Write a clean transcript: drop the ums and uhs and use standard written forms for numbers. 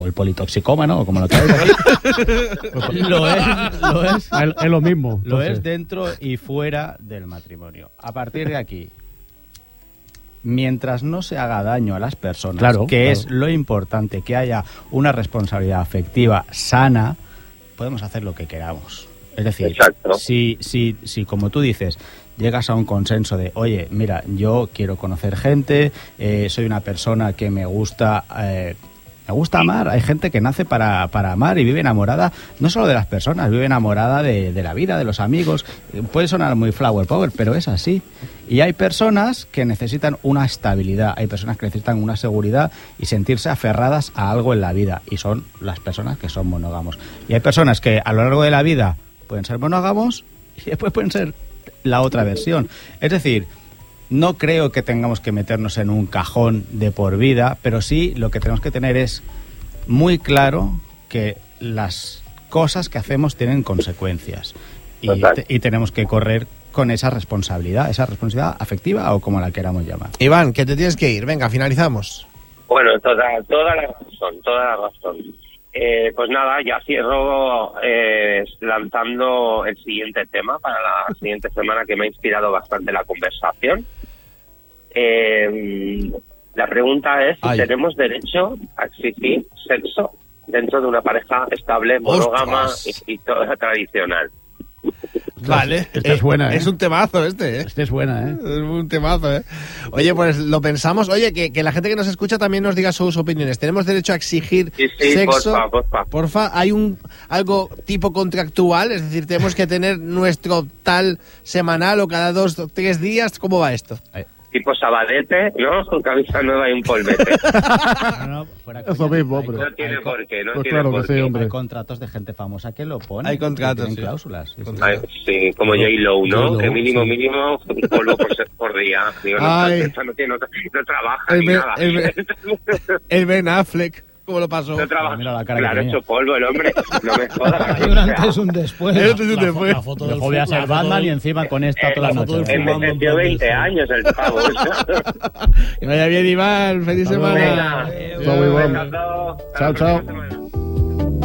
o el politoxicómano, o como lo traigo aquí. lo es. Es lo mismo. Lo entonces. es dentro y fuera del matrimonio. A partir de aquí, mientras no se haga daño a las personas, Claro, es lo importante, que haya una responsabilidad afectiva sana, podemos hacer lo que queramos. Es decir, Exacto. si como tú dices, llegas a un consenso de, oye, mira, yo quiero conocer gente, soy una persona que me gusta amar. Hay gente que nace para amar y vive enamorada no solo de las personas, vive enamorada de la vida, de los amigos. Puede sonar muy flower power, pero es así. Y hay personas que necesitan una estabilidad, hay personas que necesitan una seguridad y sentirse aferradas a algo en la vida, y son las personas que son monógamos. Y hay personas que a lo largo de la vida pueden ser monógamos y después pueden ser la otra versión. Es decir, no creo que tengamos que meternos en un cajón de por vida, pero sí lo que tenemos que tener es muy claro que las cosas que hacemos tienen consecuencias y tenemos que correr con esa responsabilidad afectiva o como la queramos llamar. Iván, que te tienes que ir. Venga, finalizamos. Bueno, toda la razón. Pues nada, ya cierro lanzando el siguiente tema para la siguiente semana, que me ha inspirado bastante la conversación. La pregunta es si tenemos derecho a exigir sexo dentro de una pareja estable, monógama y toda tradicional. Vale, Esta es buena, ¿eh? Es un temazo este, ¿eh? Esta es buena, ¿eh? Es un temazo, ¿eh? Oye, pues lo pensamos. Oye, que la gente que nos escucha también nos diga sus opiniones. ¿Tenemos derecho a exigir sexo? Porfa, ¿hay algo tipo contractual? Es decir, ¿tenemos que tener nuestro tal semanal o cada 2 o 3 días? ¿Cómo va esto? Tipo Sabadete, ¿no? Con camisa nueva y un polvete. No, fuera Eso mismo, hombre. No tiene por qué, no Pues tiene claro por que sí, qué. hombre. Hay contratos de gente famosa que lo pone. Hay contratos, que tienen sí. cláusulas. Sí, sí. Ay, sí, como J-Lo, ¿no? J-Lo, Que mínimo, sí. mínimo, un polvo por día. Digo, Ay. no trabaja ni nada. El Ben Affleck, ¿cómo lo pasó? No trabaja. Mira la cara que Claro, tenía. hecho polvo el hombre. No me jodas. Hay un antes y un después. La foto Luego voy a ser Batman y encima con esta toda la foto noche. del fumando. Envejeció 20 años el pavo. Que vaya bien, Iván. Feliz Hasta luego. semana. Venga. Todo muy bueno. Besazo. Chao, chao. Hasta la próxima semana.